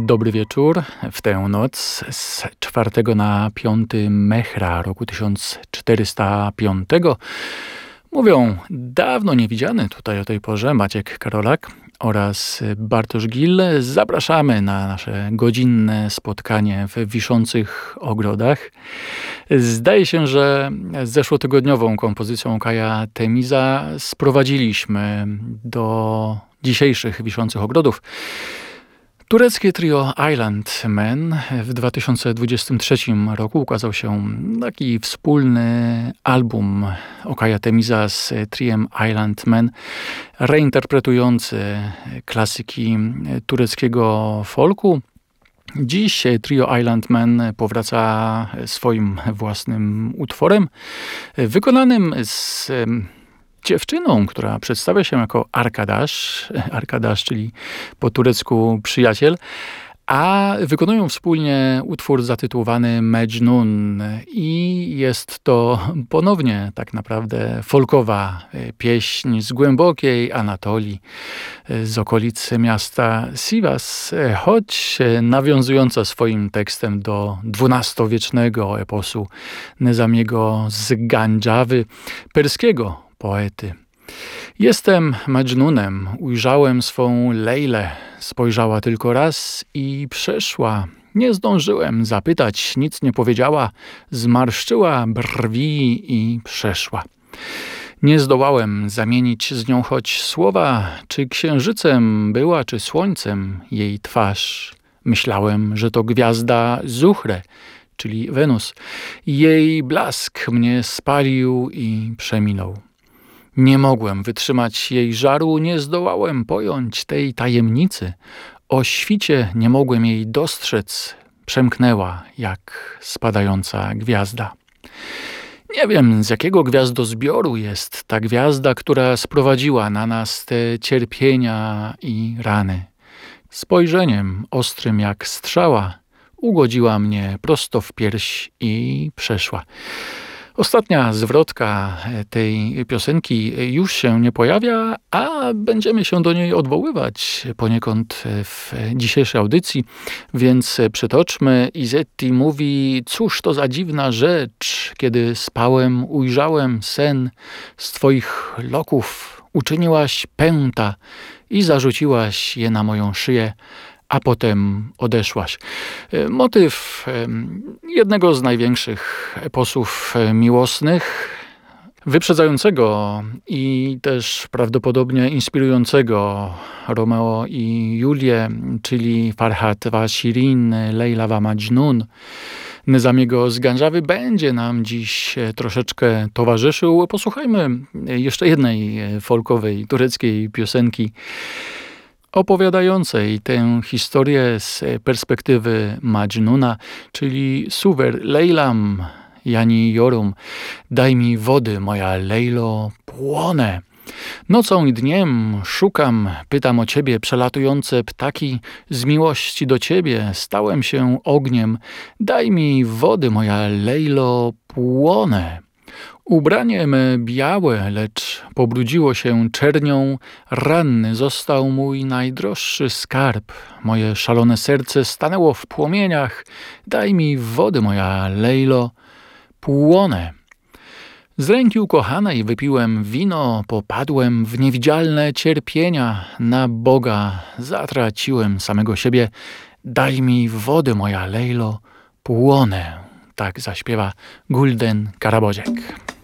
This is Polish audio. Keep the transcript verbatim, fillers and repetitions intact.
Dobry wieczór. W tę noc z czwartego na piąty Mehra roku tysiąc czterysta piątego mówią dawno niewidziany tutaj o tej porze Maciek Karolak oraz Bartosz Gil. Zapraszamy na nasze godzinne spotkanie w Wiszących Ogrodach. Zdaje się, że zeszłotygodniową kompozycją Kaja Temiza sprowadziliśmy do dzisiejszych Wiszących Ogrodów tureckie trio Island Men. W dwa tysiące dwudziestym trzecim roku ukazał się taki wspólny album Okaja Temiza z triem Island Men, reinterpretujący klasyki tureckiego folku. Dziś trio Island Men powraca swoim własnym utworem, wykonanym z dziewczyną, która przedstawia się jako Arkadasz, Arkadasz, czyli po turecku przyjaciel, a wykonują wspólnie utwór zatytułowany Mecnun i jest to ponownie tak naprawdę folkowa pieśń z głębokiej Anatolii, z okolic miasta Sivas, choć nawiązująca swoim tekstem do dwunastowiecznego eposu Nezamiego z Gandżawy, perskiego poety. Jestem Mecnunem, ujrzałem swą Lejlę, spojrzała tylko raz i przeszła. Nie zdążyłem zapytać, nic nie powiedziała, zmarszczyła brwi i przeszła. Nie zdołałem zamienić z nią choć słowa, czy księżycem była, czy słońcem jej twarz. Myślałem, że to gwiazda Zuhre, czyli Wenus. Jej blask mnie spalił i przeminął. Nie mogłem wytrzymać jej żaru, nie zdołałem pojąć tej tajemnicy. O świcie nie mogłem jej dostrzec, przemknęła jak spadająca gwiazda. Nie wiem, z jakiego gwiazdozbioru jest ta gwiazda, która sprowadziła na nas te cierpienia i rany. Spojrzeniem ostrym jak strzała ugodziła mnie prosto w pierś i przeszła. Ostatnia zwrotka tej piosenki już się nie pojawia, a będziemy się do niej odwoływać poniekąd w dzisiejszej audycji, więc przytoczmy. Izetti mówi: cóż to za dziwna rzecz, kiedy spałem, ujrzałem sen, z twoich loków uczyniłaś pęta i zarzuciłaś je na moją szyję, a potem odeszłaś. Motyw jednego z największych eposów miłosnych, wyprzedzającego i też prawdopodobnie inspirującego Romeo i Julię, czyli Farhat wa Shirin, Lejla wa Majnun, Nezamiego z Gandżawy, będzie nam dziś troszeczkę towarzyszył. Posłuchajmy jeszcze jednej folkowej, tureckiej piosenki opowiadającej tę historię z perspektywy Majnuna, czyli Suver Lejlam Yani Yorum. Daj mi wody, moja Lejlo, płonę. Nocą i dniem szukam, pytam o ciebie, przelatujące ptaki, z miłości do ciebie stałem się ogniem. Daj mi wody, moja Lejlo, płonę. Ubranie me białe, lecz pobrudziło się czernią, ranny został mój najdroższy skarb. Moje szalone serce stanęło w płomieniach, daj mi wody, moja Lejlo, płonę. Z ręki ukochanej wypiłem wino, popadłem w niewidzialne cierpienia, na Boga zatraciłem samego siebie, daj mi wody, moja Lejlo, płonę. Tak zaśpiewa Gulden Karabodziek.